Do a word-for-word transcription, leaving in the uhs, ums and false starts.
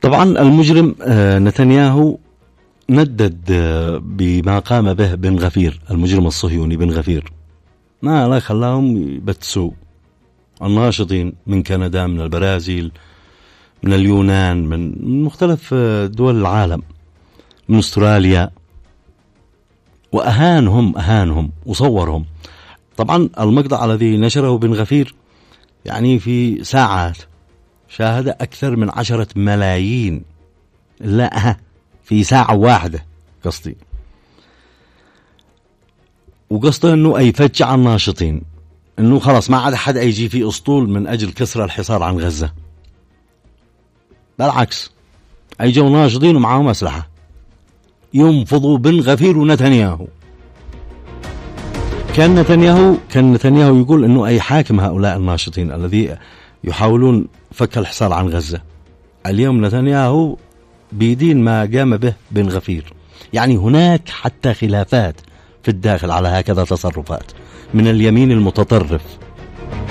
طبعا المجرم نتنياهو ندد بما قام به بن غفير، المجرم الصهيوني بن غفير، ما لا خلاهم يبتسوا الناشطين من كندا، من البرازيل، من اليونان، من مختلف دول العالم، من استراليا، وأهانهم أهانهم وصورهم. طبعا المقطع الذي نشره بن غفير يعني في ساعات شاهد أكثر من عشرة ملايين، لا في ساعة واحدة قصدي، وقصده أنه أي فجع الناشطين، أنه خلاص ما عاد حد يجي في أسطول من أجل كسر الحصار عن غزة، بالعكس أيجوا ناشطين ومعهم أسلحة ينفضوا بن غفير ونتنياهو. كان نتنياهو كان نتنياهو يقول أنه أي حاكم هؤلاء الناشطين الذي يحاولون فك الحصار عن غزة. اليوم نتنياهو بيدين ما قام به بن غفير. يعني هناك حتى خلافات في الداخل على هكذا تصرفات من اليمين المتطرف